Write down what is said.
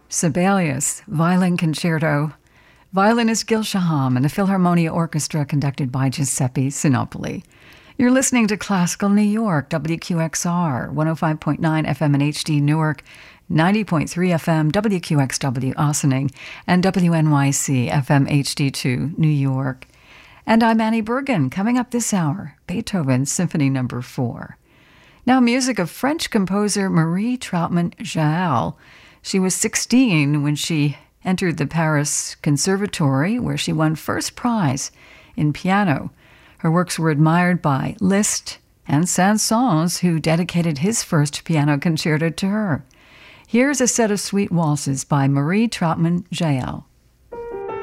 Sibelius, Violin Concerto. Violinist Gil Shaham and the Philharmonia Orchestra conducted by Giuseppe Sinopoli. You're listening to Classical New York, WQXR, 105.9 FM in HD Newark, 90.3 FM WQXW Ossining, and WNYC FM HD2 New York. And I'm Annie Bergen. Coming up this hour, Beethoven's Symphony No. 4. Now, music of French composer Marie Trautmann-Jaël. She was 16 when she entered the Paris Conservatory, where she won first prize in piano. Her works were admired by Liszt and Saint-Saëns, who dedicated his first piano concerto to her. Here's a set of sweet waltzes by Marie Trautmann-Jaël.